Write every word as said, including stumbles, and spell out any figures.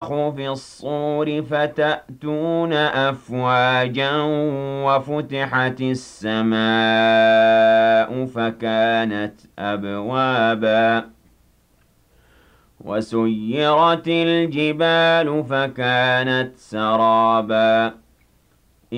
ونفخ في الصور فتأتون أفواجا وفتحت السماء فكانت أبوابا وسيرت الجبال فكانت سرابا